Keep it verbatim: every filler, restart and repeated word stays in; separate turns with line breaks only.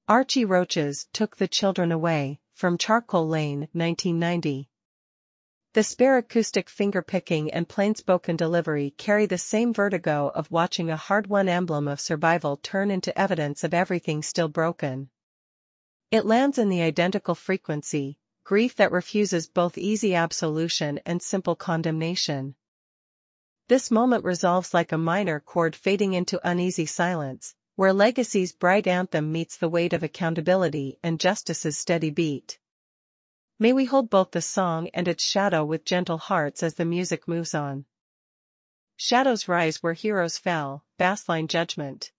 Archie Roaches Took the Children Away, from Charcoal Lane, nineteen ninety. The spare acoustic finger-picking and plain-spoken delivery carry the same vertigo of watching a hard-won emblem of survival turn into evidence of everything still broken. It lands in the identical frequency, grief that refuses both easy absolution and simple condemnation. This moment resolves like a minor chord fading into uneasy silence, where legacy's bright anthem meets the weight of accountability and justice's steady beat. May we hold both the song and its shadow with gentle hearts as the music moves on. Shadows rise where heroes fell, bassline judgment.